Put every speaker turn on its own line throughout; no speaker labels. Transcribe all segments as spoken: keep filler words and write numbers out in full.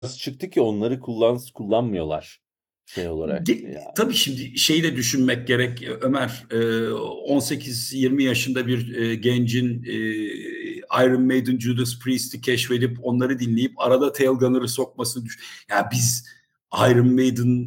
çıktı ki onları kullan kullanmıyorlar şey olarak
Ge
ya.
tabii şimdi şeyi de düşünmek gerek Ömer, eee, on sekiz yirmi yaşında bir, eee, gencin, eee, Iron Maiden, Judas Priest'i keşfedip onları dinleyip arada Tail Gunner'ı sokmasını düşün. Ya biz Iron Maiden,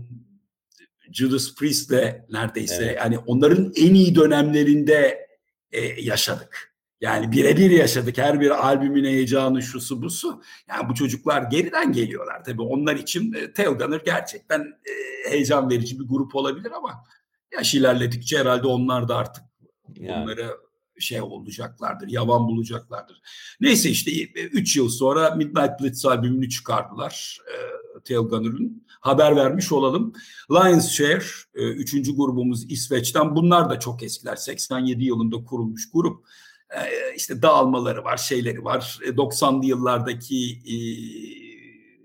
Judas Priest'le neredeyse
Evet.
hani onların en iyi dönemlerinde, eee, yaşadık. Yani bire bir yaşadık. Her bir albümün heyecanı, şusu busu. Yani bu çocuklar geriden geliyorlar. Tabii onlar için, eee, Tail Gunner gerçekten, eee, heyecan verici bir grup olabilir ama yaş ilerledikçe herhâlde onlar da artık
Yani.
bunlara şey olacaklardır, yavan bulacaklardır. Neyse işte, eee, üç yıl sonra Midnight Blitz albümünü çıkardılar, eee, Tail Gunner'ın. Haber vermiş olalım. Lion's Share, eee, üçüncü grubumuz İsveç'ten. Bunlar da çok eskiler. seksen yedi yılında kurulmuş grup. Eee, işte dağılmaları var, şeyleri var. E, doksanlı yıllardaki, iii,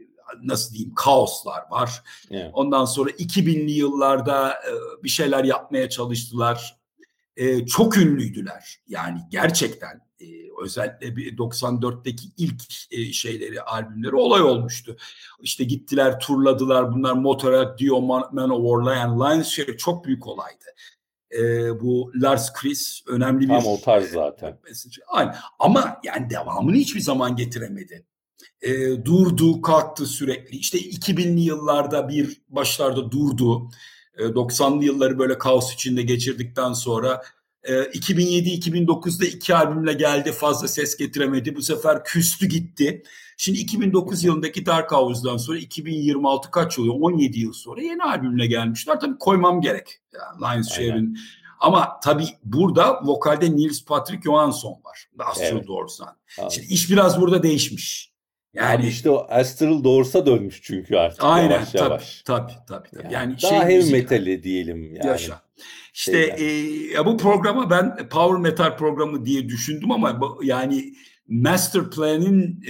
nasıl diyeyim, kaoslar var.
Evet.
Ondan sonra iki binli yıllarda, eee, bir şeyler yapmaya çalıştılar. Eee, çok ünlüydüler. Yani gerçekten, eee, özellikle bir doksan dörtteki ilk, eee, şeyleri, albümleri olay olmuştu. İşte gittiler, turladılar. Bunlar Motorhead, Dio, Man Manowar'la yani Lion's Share çok büyük olaydı. Eee, bu Lars Chris önemli
Tam o
bir,
tarz
eee,
zaten.
Aynen ama yani devamını hiçbir zaman getiremedi. Eee, durdu, kalktı sürekli. İşte iki binli yıllarda bir başlarda durdu. Eee, doksanlı yılları böyle kaos içinde geçirdikten sonra, eee, iki bin yedi iki bin dokuzda iki albümle geldi, fazla ses getiremedi. Bu sefer küstü gitti. Şimdi iki bin dokuz yılındaki Dark House'dan sonra iki bin yirmi altı kaç oluyor? on yedi yıl sonra yeni albümle gelmişler. Tabii koymam gerek. Yani Lion's
Aynen.
Share'in ama tabii burada vokalde Nils Patrick Johansson var. Astral
Evet.
Doors'dan.
Abi.
Şimdi iş biraz burada değişmiş.
Abi
Yani
işte o Astral Doors'a dönmüş çünkü artık
Aynen
yavaş
tabii,
yavaş.
tabii, tabii, tabii.
Yani
Yani
daha
şey
heavy
müzik
metal'i diyelim yani
yaşa. İşte,
şeyden.
eee, ya bu programa ben power metal programı diye düşündüm ama bu yani Master Plan'in,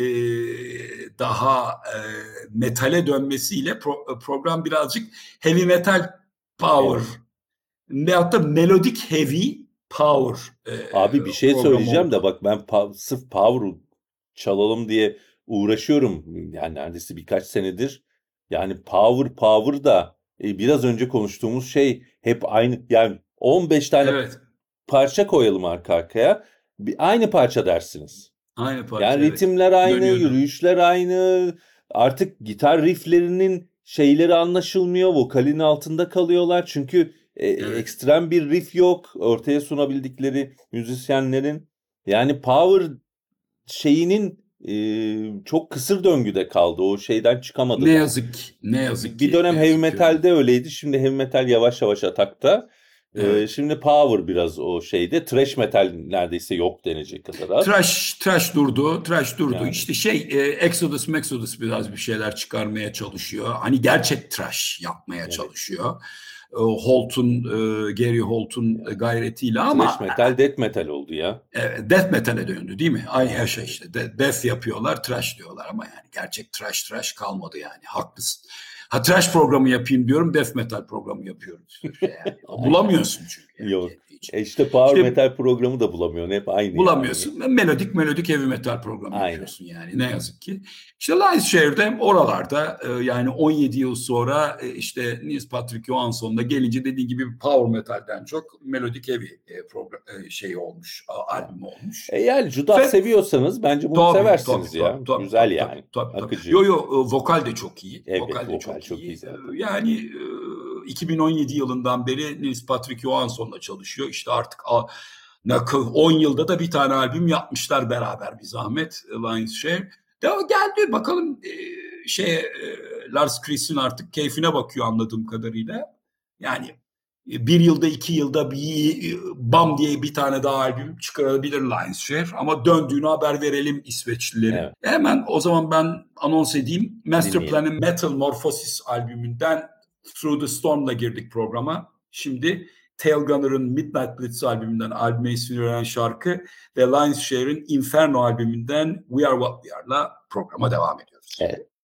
eee, daha, eee, metale dönmesiyle pro program birazcık heavy metal power
Evet.
veyahut da melodic heavy power, eee,
Abi bir şey
program
söyleyeceğim de
oldu.
bak ben pa sırf power çalalım diye uğraşıyorum. Yani neredeyse birkaç senedir. Yani power power da e, biraz önce konuştuğumuz şey hep aynı yani on beş tane
Evet.
parça koyalım arka arkaya. Bir, aynı parça dersiniz.
Aynı
Yani
parça evet.
ritimler aynı,
Dönüyordu.
yürüyüşler aynı. Artık gitar rifflerinin şeyleri anlaşılmıyor. Vokalin altında kalıyorlar. Çünkü e,
Evet.
ekstrem bir riff yok ortaya sunabildikleri müzisyenlerin. Yani power şeyinin e, çok kısır döngüde kaldı. O şeyden
Ne
çıkamadılar.
yazık ki, ne yazık
Bir
ki,
dönem
ne
heavy
yazık ki öyle.
metal'de öyleydi. Şimdi heavy metal yavaş yavaş atakta. Ee,
Evet.
şimdi power biraz o şeyde. Thrash metal neredeyse yok denecek kadar az.
Trash, trash durdu, trash durdu.
Yani
İşte şey, e, Exodus, Exodus biraz bir şeyler çıkarmaya çalışıyor. Hani gerçek trash yapmaya
evet.
çalışıyor. E, Holt'un, e, Gary Holt'un
Yani
gayretiyle
thrash
ama
metal death metal oldu ya.
e, death metal'e döndü değil mi? Aynı her
Yani
şey
evet.
işte. De- death yapıyorlar, trash diyorlar ama yani gerçek trash trash kalmadı yani. Haklısın. Ha trash programı yapayım diyorum, death metal programı yapıyorum. Şey yani.
Aynen.
Bulamıyorsun çünkü yani
Yok.
kendi için.
E işte power
İşte
metal programı da bulamıyorsun. Hep aynı yani.
bulamıyorsun. Melodik melodik heavy metal programı
Aynen.
yapıyorsun yani ne yazık ki. İşte Lions Share'de oralarda e, yani on yedi yıl sonra e, işte Nils Patrick Johansson'da gelince dediği gibi power metal'den çok melodik heavy e, program e, şey olmuş, a-
Yani.
albüm olmuş.
E yani Judas
Ve
seviyorsanız bence bunu
tabii tabii
seversiniz
tabii
ya.
tabii
Güzel
tabii tabii
yani.
tabii. tabii. Yo
Akıcı.
yo e, vokal de çok iyi.
Evet,
Vokal de
vokal
çok
çok iyi
iyi. E,
zaten.
Yani e, iki bin on yedi yılından beri Nils Patrick Johansson'la çalışıyor. İşte artık a- on yılda da bir tane albüm yapmışlar beraber bir zahmet Lions Share. De o geldi bakalım e, şey e, Lars Chris'in artık keyfine bakıyor anladığım kadarıyla. Yani e, bir yılda iki yılda bir e, bam diye bir tane daha albüm çıkarabilir Lions Share ama döndüğünü haber verelim İsveçlilerin.
Evet,
Hemen o zaman ben anons edeyim. Master
dinleyelim.
Plan'ın Metal Morphosis albümünden Through the Storm'la girdik programa. Şimdi Tail Gunner'ın Midnight Blitz albümünden albüme ismini veren şarkı ve Lion's Share'in Inferno albümünden We Are What We Are'la programa devam ediyoruz.
Evet.